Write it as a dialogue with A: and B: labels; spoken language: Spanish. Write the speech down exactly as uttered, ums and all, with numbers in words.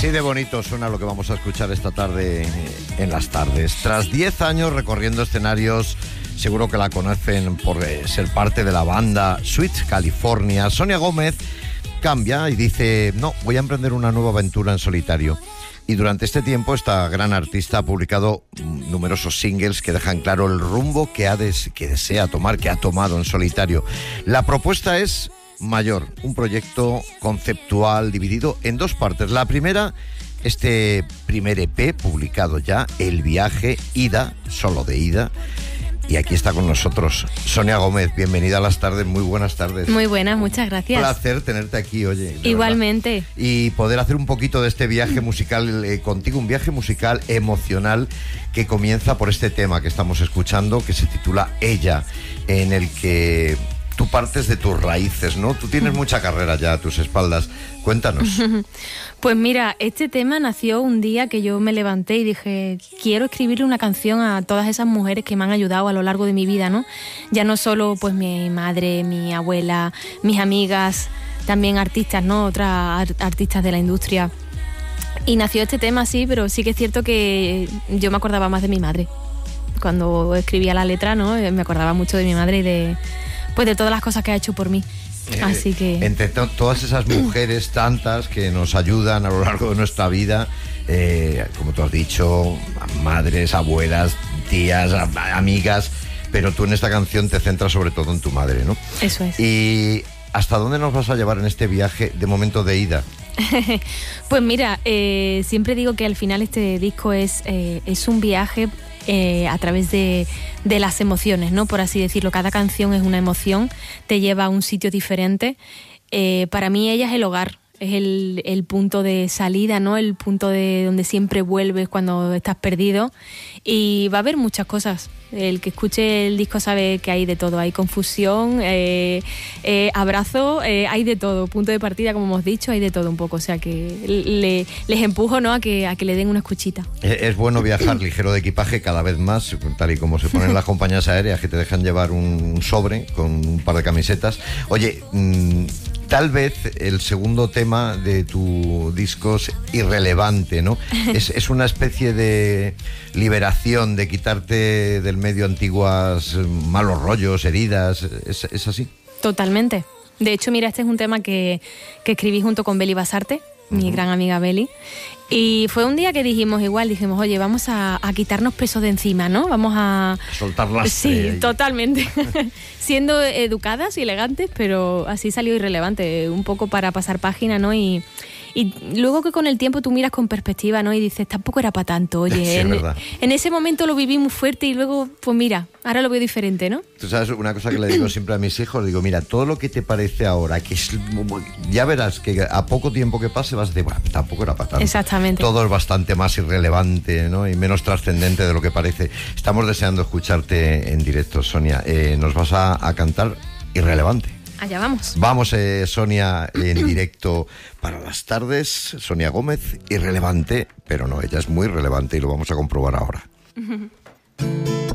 A: Así de bonito suena lo que vamos a escuchar esta tarde en las tardes. Tras diez años recorriendo escenarios, seguro que la conocen por ser parte de la banda Sweet California, Sonia Gómez cambia y dice, no, voy a emprender una nueva aventura en solitario. Y durante este tiempo esta gran artista ha publicado numerosos singles que dejan claro el rumbo que, ha des- que desea tomar, que ha tomado en solitario. La propuesta es mayor, un proyecto conceptual dividido en dos partes. La primera, este primer E P publicado ya, El Viaje, Ida, solo de ida. Y aquí está con nosotros Sonia Gómez. Bienvenida a las tardes, muy buenas tardes.
B: Muy buenas, muchas gracias.
A: Un placer tenerte aquí, oye.
B: Igualmente.
A: Verdad. Y poder hacer un poquito de este viaje musical eh, contigo, un viaje musical emocional que comienza por este tema que estamos escuchando, que se titula Ella, en el que tú partes de tus raíces, ¿no? Tú tienes mucha carrera ya a tus espaldas. Cuéntanos.
B: Pues mira, este tema nació un día que yo me levanté y dije, quiero escribirle una canción a todas esas mujeres que me han ayudado a lo largo de mi vida, ¿no? Ya no solo pues mi madre, mi abuela, mis amigas, también artistas, ¿no? Otras art- artistas de la industria. Y nació este tema así, pero sí que es cierto que yo me acordaba más de mi madre. Cuando escribía la letra, ¿no? Me acordaba mucho de mi madre y de, pues de todas las cosas que ha hecho por mí. Así que...
A: Eh, entre to- todas esas mujeres tantas que nos ayudan a lo largo de nuestra vida, eh, como tú has dicho, madres, abuelas, tías, a- amigas, pero tú en esta canción te centras sobre todo en tu madre, ¿no?
B: Eso es.
A: ¿Y hasta dónde nos vas a llevar en este viaje de momento de ida?
B: Pues mira, eh, siempre digo que al final este disco es, eh, es un viaje eh, a través de, de las emociones, ¿no? Por así decirlo, cada canción es una emoción, te lleva a un sitio diferente. Eh, para mí ella es el hogar, es el, el punto de salida, ¿no? El punto de donde siempre vuelves cuando estás perdido. Y va a haber muchas cosas. El que escuche el disco sabe que hay de todo. Hay confusión, eh, eh, abrazo, eh, hay de todo. Punto de partida, como hemos dicho, hay de todo un poco. O sea que le, les empujo, ¿no? a que a que le den una escuchita.
A: Es bueno viajar ligero de equipaje cada vez más, tal y como se ponen las compañías aéreas que te dejan llevar un sobre con un par de camisetas. Oye, mmm, tal vez el segundo tema de tu disco es irrelevante, ¿no? Es, es una especie de liberación, de quitarte del medio antiguas malos rollos, heridas. ¿Es, es así?
B: Totalmente. De hecho, mira, este es un tema que, que escribí junto con Beli Basarte, uh-huh. mi gran amiga Beli. Y fue un día que dijimos igual, dijimos, oye, vamos a, a quitarnos peso de encima, ¿no? Vamos a...
A: soltar lastre.
B: Sí,
A: ahí.
B: Totalmente. Siendo educadas y elegantes, pero así salió irrelevante, un poco para pasar página, ¿no? Y, y luego que con el tiempo tú miras con perspectiva, ¿no? Y dices, tampoco era para tanto, oye.
A: Sí,
B: en,
A: verdad.
B: en ese momento lo viví muy fuerte y luego, pues mira, ahora lo veo diferente, ¿no?
A: Tú sabes, una cosa que le digo siempre a mis hijos, digo, mira, todo lo que te parece ahora, que es, ya verás que a poco tiempo que pase vas a decir, bueno, tampoco era para tanto.
B: Exactamente.
A: Todo es bastante más irrelevante, ¿no? Y menos trascendente de lo que parece. Estamos deseando escucharte en directo, Sonia. Eh, nos vas a, a cantar Irrelevante.
B: Allá vamos.
A: Vamos, eh, Sonia, en directo para las tardes. Sonia Gómez, Irrelevante, pero no, ella es muy relevante y lo vamos a comprobar ahora.